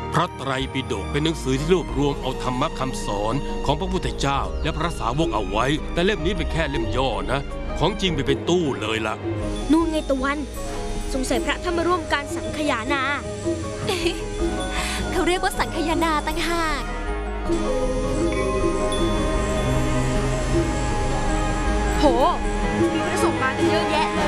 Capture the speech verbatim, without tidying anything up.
พระไตรปิฎกเป็นหนังสือที่รวบรวมเอาธรรมะคำสอนของพระพุทธเจ้าและพระสาวกเอาไว้แต่เล่มนี้เป็นแค่เล่มย่อนะของจริงไปเป็นตู้เลยล่ะนู่นไงตะวันสงสัยพระท่านมาร่วมการสังคายนาเขาเรียกว่าสังคายนาต่างหากโห